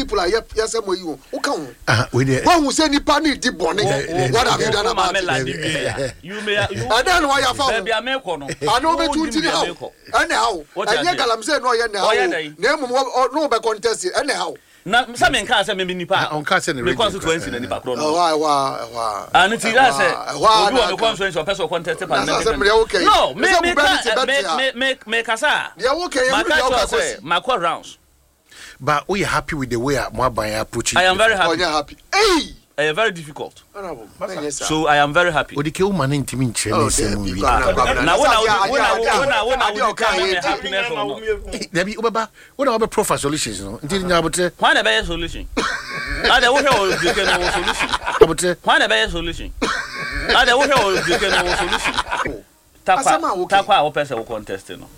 people are yes mo you who can we there who say ni pani di bone what have you done about it you may and then why you found be ameko no I know be too how anyhow and galam say no yen na no be contest anyhow na some nka say me nipa on ka say me constituency na nipa kro no wa and it is say obi o me constituency o person contest parliament no me kasa they okay my rounds but we are happy with the way Moaban approach. I am very happy. Oh, you're happy. Hey, very difficult. So I am very happy. Odike woman intimi nche movie. Now when happiness or there be obaba when our profile solutions no. Nti nyabote. Why na be solution? I dey wo here Odike no solution. Abote. Why na be solution? I dey wo here Odike no solution. Takwa o person wo contest no.